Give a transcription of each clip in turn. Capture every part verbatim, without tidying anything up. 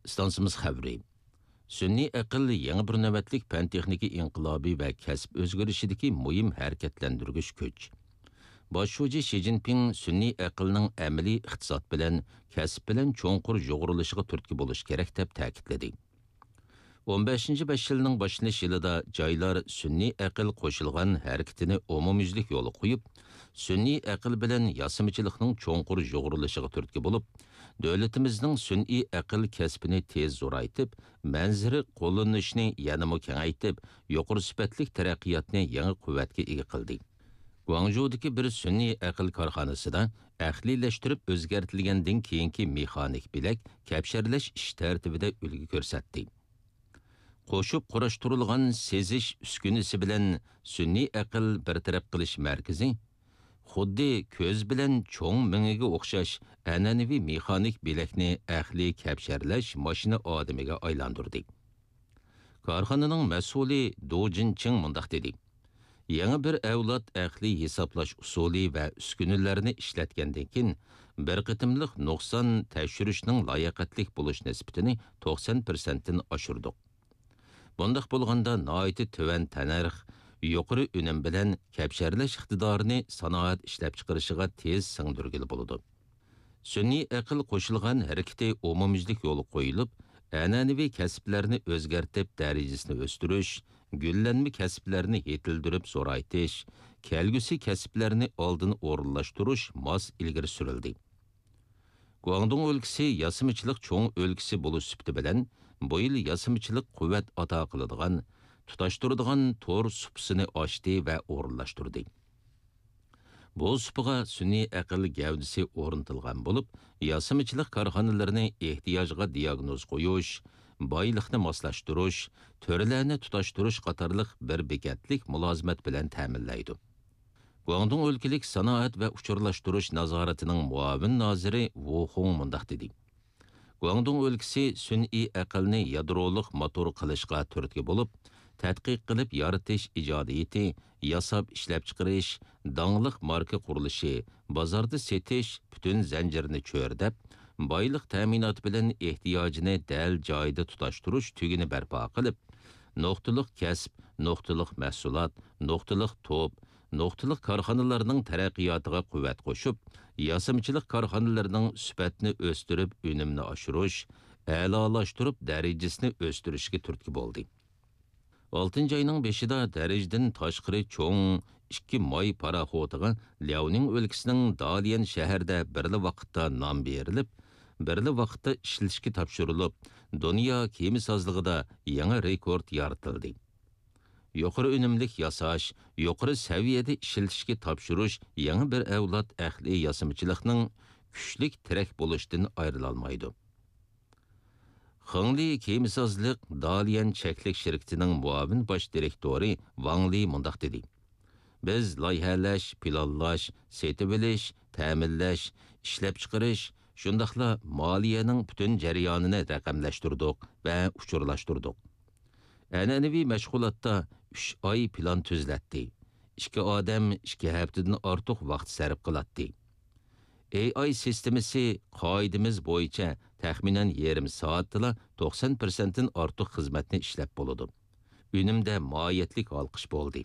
stansimiz xəbri. Sünni aql yangi bir navbatlik fan texnika inqilobi va kasb o'zgarishidagi muhim harakatlantirgich kuch. Boshlovchi Xi Jinping sunniy aqlning amaliy iqtisod bilan, kasb bilan cho'nqur yo'g'rilishiga turtki bo'lish kerak deb ta'kidladi. o'n beshinchi besh yilning boshlanish yilida joylar sunniy aql qo'shilgan harakatini umumyuzlik yo'li qo'yib, sunniy aql bilan yasimichilikning cho'nqur yo'g'rilishiga turtki bo'lib, davlatimizning sun'iy aql kasbini tez zo'raytib, manziri qo'llanishni yanada kengaytib, yuqori sifatli taraqqiyotni yangi quvvatga ega qildi. Guangzhoudagi bir sun'iy aql korxonasida aqliylashtirib o'zgartirilgandan keyingi mexanik bilak kapsharlash ish tartibida ulgu ko'rsatdi. Qo'shib qurashtirilgan sezish uskunasi bilan sun'iy aql bartaraf qilish markazi xuddi ko'z bilan cho'ng mingiga o'xshash an'anaviy mexanik bilakni aqli kapsharlash mashina odamiga aylantirdi. Korxonaning mas'uli Do Jinching mundaq dedi: Yangi bir avlod aqli hisoblash usuli va uskunalarni ishlatgandan keyin bir qitimliq nuqson tashirishning layoqatli bo'lish nisbatini to'qson foiz dan oshirdik. Bundaq bo'lganda noiti tuvan tanarx, yuqori unum bilan kapsharlash iqtidorini sanoat ishlab chiqarishiga tez singdirgili bo'ladi. Sun'iy aql qo'shilgan harakati umumyuzlik yo'li qo'yilib, an'anaviy kasblarni o'zgartib darajasini o'stirish, gullanma kasblarni yetildirib zo'raytish, kelgusi kasblarni oldin o'rinlashtirish mos ilgari surildi. Guangdong o'lkasi yasimichilik cho'ng o'lkasi bo'lish sifati bilan bu yil yasimichilik quvvat ato qiladigan, tutashtiradigan to'r supsini ochdi va o'rinlashtirdi. Bu supiga sun'iy aql gavdisi o'rnatilgan bo'lib, yasimichilik korxonalarini ehtiyojiga diagnoz qo'yish, boylikni moslashtirish, to'rlarni tutashtirish qatorliq bir bekatlik mulozimat bilan ta'minlaydi. Guangdong o'lkalik sanoat va uchurlashtirish nazoratining muavin noziri Wu Hong mundaq dedi: Guangdong o'lkasi sun'iy aqlni yadroliq motor qilishga turtki bo'lib, tadqiq qilib yaratish ijodiyati, yasab ishlab chiqarish, dangliq marka qurilishi, bozorda setish butun zanjirni cho'rdab, boylik ta'minoti bilan ehtiyojini dal joyida tutashtirish tugini barpo qilib, nuqtaliq kasb, nuqtaliq mahsulot, nuqtaliq to'p, nuqtaliq korxonalarning taraqqiyotiga quvvat qo'shib, yasimchilik korxonalarining sifatini o'stirib, unumni oshirish, a'lolashtirib darajasini o'stirishga turtki bo'ldi. oltinchi ayning beshida darajadan tashqari cho'ng ikki moy paraxotiga Liaoning o'lkasining Dalian shahrida birli vaqtda nom berilib, birli vaqtda ishlatishga topshirilib, dunyo kema sozlig'ida yangi rekord yaratildi. Yuqori unumlik yasash, yuqori saviyada ishlatishga topshirish yangi bir avlod aqli yasimichilikning kuchlik tirak bo'lishidan ayrilolmaydi. Xingli kemisozlik Dalian cheklik shirkatining muavin bosh direktori Wang Li mundaq dedi: Biz loyihalash, planlash, setib olish, ta'minlash, ishlab chiqarish, shundaqla moliyaning butun jarayonini raqamlashtirdik va uchurlashtirdik. An'anaviy mashg'ulotda uch oy plan tuzlatdi. ikki odam ikki haftadan ortiq vaqt sarf qiladi. A I sistemasi qoidamiz bo'yicha taxminan yarim soatda to'qson foiz dan ortiq xizmatni ishlab bo'ladi. Unumda mohiyatlik olqish bo'ldi.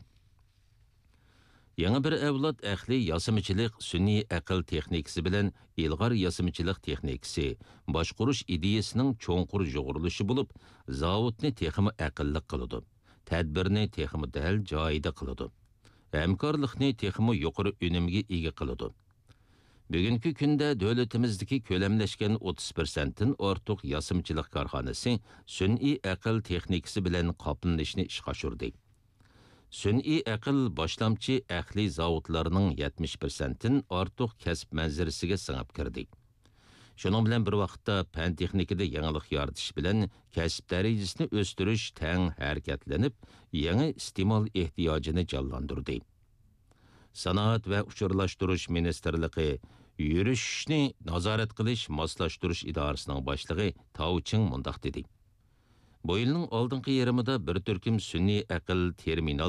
Yangi bir avlod aqli yasimichilik sun'iy aql texnikasi bilan ilg'or yasimichilik texnikasi boshqurish ideyasining cho'nqur yo'g'rilishi bo'lib, zavodni texmi aqlli qiladi, tadbirni texmi dal joyida qiladi, hamkorlikni texmi yuqori unumga ega qiladi. Bugungi kunda davlatimizdagi ko'lamlashgan o'ttiz foiz dan ortiq yasimchilik korxonasi sun'iy aql texnikasi bilan qoplanishni ishga oshirdi. Sun'iy aql boshlamchi aqli zavodlarining yetmish foiz dan ortiq kasb manzarasiga singib kirdi. Shuning bilan bir vaqtda fan texnikada yangilik yaratish bilan kasb darajasini o'stirish tang harakatlanib, yangi iste'mol ehtiyojini jonlantirdi. Sanoat va uchurlashtirish ministrligi yurishni nazorat qilish moslashtirish idorasining boshlig'i Tao Ching mundaq dedi: Bu yilning oldingi yarmida bir turkum sun'iy aql terminal